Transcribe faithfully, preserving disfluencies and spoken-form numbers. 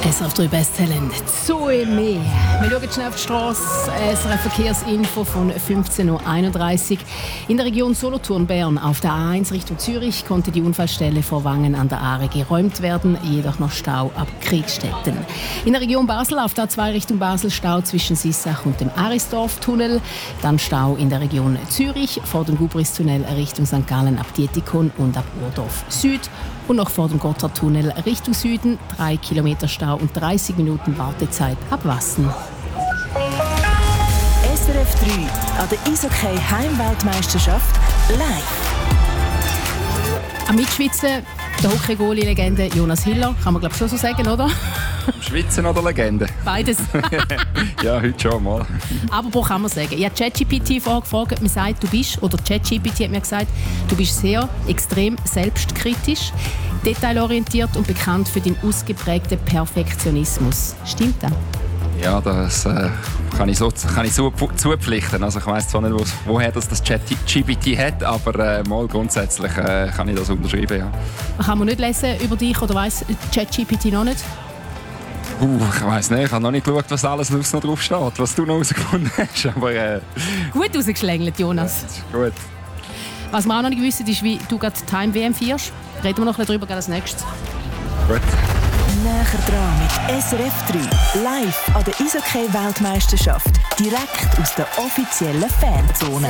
S R F drei Bestselling «Zoe Me». Wir schauen schnell auf die Strasse. S R F-Verkehrsinfo von fünfzehn Uhr einunddreißig. In der Region Solothurn-Bern auf der A eins Richtung Zürich konnte die Unfallstelle vor Wangen an der Aare geräumt werden, jedoch noch Stau ab Kriegstetten. In der Region Basel auf der A zwei Richtung Basel Stau zwischen Sissach und dem Arisdorf-Tunnel. Dann Stau in der Region Zürich vor dem Gubris-Tunnel Richtung Sankt Gallen ab Dietikon und ab Urdorf Süd. Und noch vor dem Gotthardtunnel Richtung Süden drei Kilometer Stau und dreißig Minuten Wartezeit ab Wassen. S R F drei an der Eishockey-Heimweltmeisterschaft live. Am Mitschwitzen der Hockey-Goalie-Legende Jonas Hiller, kann man glaube ich schon so sagen, oder? Schwitzen oder Legende? Beides. Ja, heute schon mal. Aber wo kann man sagen? Ich habe ChatGPT vorher gefragt, man sagt, du bist, oder ChatGPT hat mir gesagt, du bist sehr extrem selbstkritisch, detailorientiert und bekannt für deinen ausgeprägten Perfektionismus. Stimmt das? Ja, das äh, kann ich so, kann ich so zupflichten. Also ich weiss zwar nicht, wo, woher das, das ChatGPT hat, aber äh, mal grundsätzlich äh, kann ich das unterschreiben. Ja. Kann man nicht lesen über dich oder weiss ChatGPT noch nicht? Uh, ich weiss nicht, ich habe noch nicht geschaut, was alles noch drauf steht, was du noch herausgefunden hast. Aber, äh, gut rausgeschlängelt, Jonas. Ja, gut. Was wir auch noch nicht wissen, ist, wie du gerade Time W M feierst. Reden wir noch ein bisschen darüber als nächstes. Gut. Näher dran mit S R F drei. Live an der Eishockey-Weltmeisterschaft. Direkt aus der offiziellen Fanzone.